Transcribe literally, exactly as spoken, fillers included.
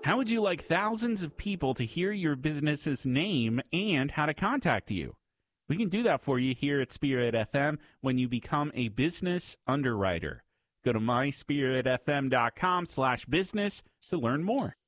How would you like thousands of people to hear your business's name and how to contact you? We can do that for you here at Spirit F M when you become a business underwriter. Go to my spirit f m dot com slash business to learn more.